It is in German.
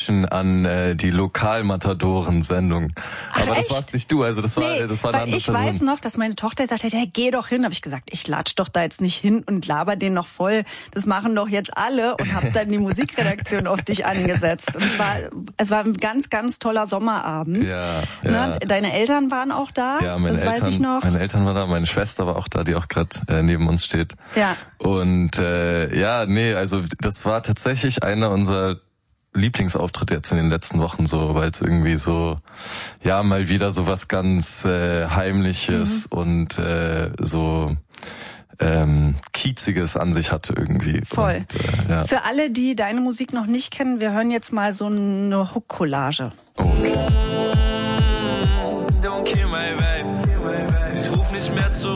Connection an die Lokalmatadoren-Sendung. Aber echt? das warst nicht du, also das war eine andere Person. Ich weiß noch, dass meine Tochter gesagt hat, hey, geh doch hin. Habe ich gesagt, ich latsch doch da jetzt nicht hin und laber den noch voll. Das machen doch jetzt alle und habe dann die Musikredaktion auf dich angesetzt. Und es war ein ganz, ganz toller Sommerabend. Ja. Deine Eltern waren auch da. Ja, meine Eltern waren da, meine Schwester war auch da, die auch gerade neben uns steht. Ja. Und also das war tatsächlich einer unserer Lieblingsauftritte jetzt in den letzten Wochen so, weil es irgendwie so, ja, mal wieder so was ganz Heimliches und so Kieziges an sich hatte irgendwie. Voll. Und, Für alle, die deine Musik noch nicht kennen, wir hören jetzt mal so eine Hook-Collage. Okay. Don't kill my vibe. Ich ruf nicht mehr zurück.